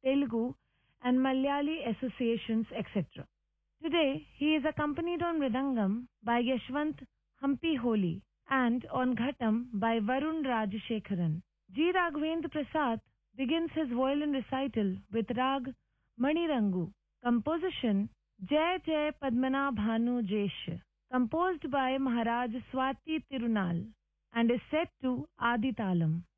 Telugu, and Malayali associations, etc. Today, he is accompanied on Mridangam by Yashwant Hampi Holi and on Ghatam by Varun Rajashekharan. G. Raghavendra Prasad begins his violin recital with Rag Manirangu, composition Jai Jai Padmana Bhanu Jesh, composed by Maharaj Swati Tirunal and is set to Adi Talam.